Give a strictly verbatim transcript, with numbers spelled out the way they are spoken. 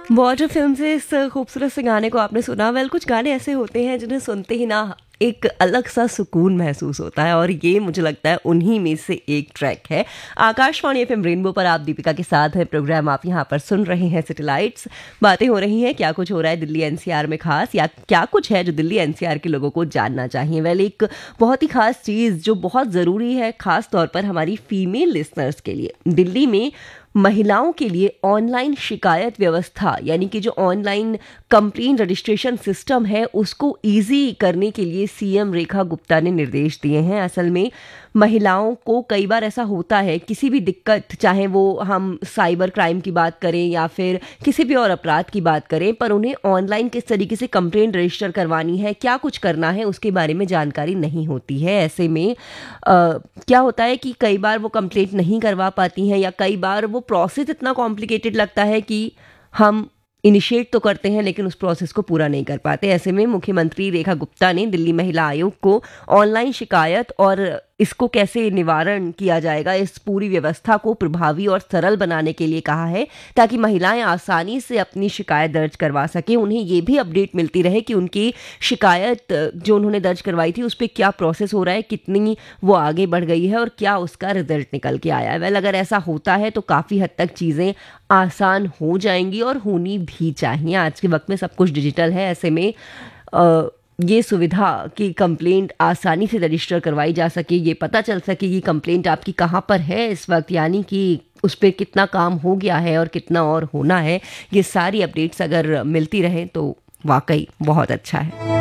Water film से इस खूबसूरत से गाने को आपने सुना। वेल, कुछ गाने ऐसे होते हैं जिन्हें सुनते ही ना एक अलग सा सुकून महसूस होता है, और ये मुझे लगता है उन्हीं में से एक ट्रैक है। आकाशवाणी एफएम रेनबो पर आप दीपिका के साथ है। प्रोग्राम आप यहाँ पर सुन रहे हैं सैटेलाइट्स। बातें हो रही हैं क्या कुछ हो रहा है दिल्ली एनसीआर में खास, या क्या कुछ है जो दिल्ली एनसीआर के लोगों को जानना चाहिए। वेल, एक बहुत ही खास चीज़ जो बहुत ज़रूरी है खास तौर पर हमारी फीमेल लिसनर्स के लिए, दिल्ली में महिलाओं के लिए ऑनलाइन शिकायत व्यवस्था, यानी कि जो ऑनलाइन कंप्लेंट रजिस्ट्रेशन सिस्टम है उसको इजी करने के लिए सीएम रेखा गुप्ता ने निर्देश दिए हैं। असल में महिलाओं को कई बार ऐसा होता है, किसी भी दिक्कत, चाहे वो हम साइबर क्राइम की बात करें या फिर किसी भी और अपराध की बात करें, पर उन्हें ऑनलाइन किस तरीके से कंप्लेंट रजिस्टर करवानी है, क्या कुछ करना है, उसके बारे में जानकारी नहीं होती है। ऐसे में आ, क्या होता है कि कई बार वो कंप्लेंट नहीं करवा पाती हैं, या कई बार वो प्रोसेस इतना कॉम्प्लिकेटेड लगता है कि हम इनिशिएट तो करते हैं लेकिन उस प्रोसेस को पूरा नहीं कर पाते। ऐसे में मुख्यमंत्री रेखा गुप्ता ने दिल्ली महिला आयोग को ऑनलाइन शिकायत और इसको कैसे निवारण किया जाएगा, इस पूरी व्यवस्था को प्रभावी और सरल बनाने के लिए कहा है, ताकि महिलाएं आसानी से अपनी शिकायत दर्ज करवा सकें। उन्हें ये भी अपडेट मिलती रहे कि उनकी शिकायत जो उन्होंने दर्ज करवाई थी उस पर क्या प्रोसेस हो रहा है, कितनी वो आगे बढ़ गई है और क्या उसका रिजल्ट निकल के आया है। वेल, अगर ऐसा होता है तो काफ़ी हद तक चीज़ें आसान हो जाएंगी, और होनी भी चाहिए। आज के वक्त में सब कुछ डिजिटल है, ऐसे में आ, ये सुविधा कि कंप्लेंट आसानी से रजिस्टर करवाई जा सके, ये पता चल सके कि कंप्लेंट आपकी कहाँ पर है इस वक्त, यानी कि उस पर कितना काम हो गया है और कितना और होना है, ये सारी अपडेट्स अगर मिलती रहे तो वाकई बहुत अच्छा है।